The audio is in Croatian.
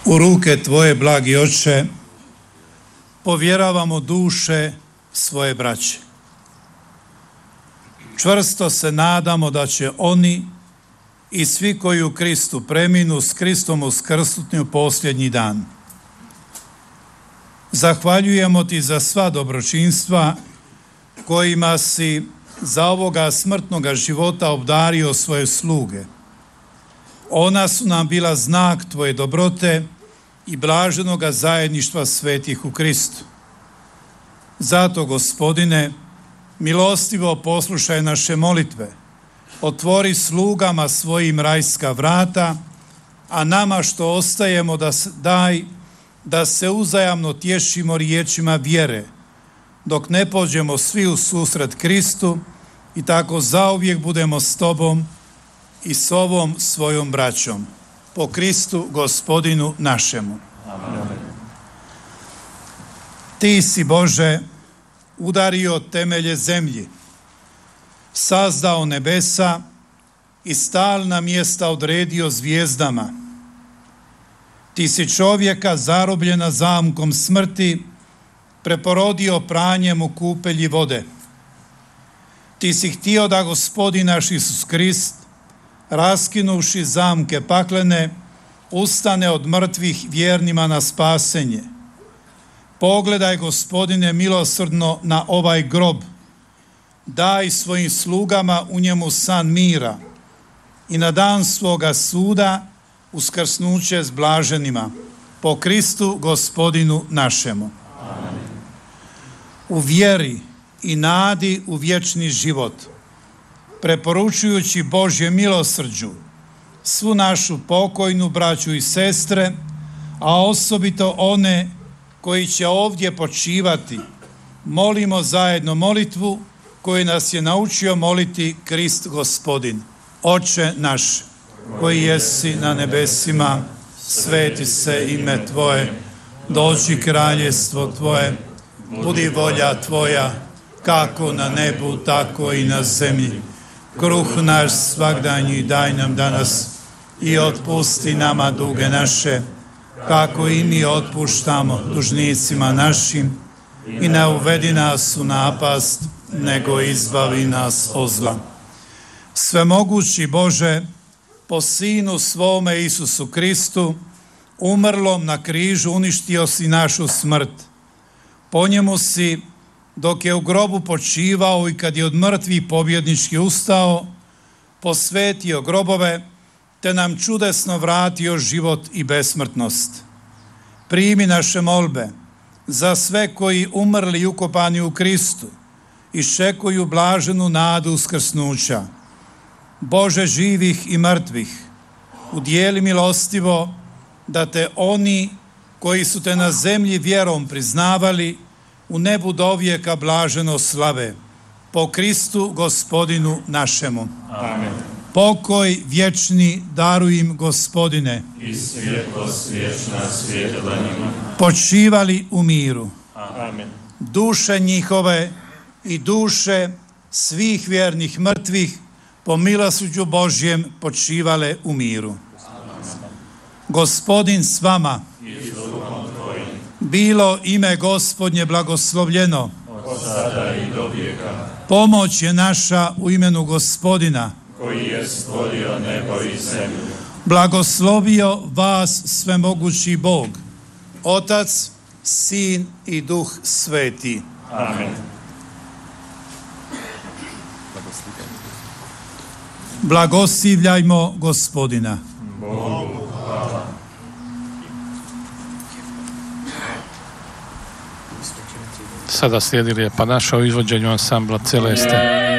U ruke Tvoje, blagi Oče, povjeravamo duše svoje braće. Čvrsto se nadamo da će oni i svi koji u Kristu preminu s Kristom uskrsnuti u posljednji dan. Zahvaljujemo Ti za sva dobročinstva kojima si za ovoga smrtnoga života obdario svoje sluge. Ona su nam bila znak Tvoje dobrote i blaženoga zajedništva svetih u Kristu. Zato, Gospodine, milostivo poslušaj naše molitve, otvori slugama svojim rajska vrata, a nama što ostajemo daj da se uzajamno tješimo riječima vjere, dok ne pođemo svi u susret Kristu i tako zauvijek budemo s Tobom i s ovom svojom braćom. Po Kristu Gospodinu našemu. Amen. Ti si, Bože, udario temelje zemlji, sazdao nebesa i stalna mjesta odredio zvijezdama. Ti si čovjeka zarobljena zamkom smrti preporodio pranjem u kupelji vode. Ti si htio da Gospodin naš Isus Krist, raskinuvši zamke paklene, ustane od mrtvih vjernima na spasenje. Pogledaj, Gospodine, milosrdno na ovaj grob, daj svojim slugama u njemu san mira i na dan svoga suda uskrsnuće s blaženima. Po Kristu Gospodinu našemu. Amen. U vjeri i nadi u vječni život, preporučujući Božje milosrđu svu našu pokojnu braću i sestre, a osobito one koji će ovdje počivati, molimo zajedno molitvu koju nas je naučio moliti Krist Gospodin. Oče naš, koji jesi na nebesima, sveti se ime Tvoje, dođi kraljestvo Tvoje, budi volja Tvoja, kako na nebu, tako i na zemlji. Kruh naš svagdanji daj nam danas i otpusti nama duge naše, kako i mi otpuštamo dužnicima našim, i ne uvedi nas u napast, nego izbavi nas od zla. Svemogući Bože, po Sinu svome Isusu Kristu, umrlom na križu uništio si našu smrt. Po njemu si, dok je u grobu počivao i kad je od mrtvih pobjednički ustao, posvetio grobove, te nam čudesno vratio život i besmrtnost. Primi naše molbe za sve koji umrli i ukopani u Kristu i čekuju blaženu nadu uskrsnuća. Bože živih i mrtvih, udijeli milostivo da te oni koji su te na zemlji vjerom priznavali u nebu dovijeka blaženo slave. Po Kristu Gospodinu našemu. Amen. Pokoj vječni daruj im, Gospodine. I svjetlost vječna svjetla njima. Počivali u miru. Amen. Duše njihove i duše svih vjernih mrtvih po milosrđu Božjem počivale u miru. Amen. Gospodin s vama. I s duhom Tvojim. Bilo ime Gospodnje blagoslovljeno. Od sada i do vijeka. Pomoć je naša u imenu Gospodina, koji je stvorio nebo i zemlju. Blagoslovio vas svemogući Bog, Otac, Sin i Duh Sveti. Amen. Blagoslivljajmo Gospodina. Bogu hvala. Sada slijedi Lijepa naša u izvođenju ansambla Celeste.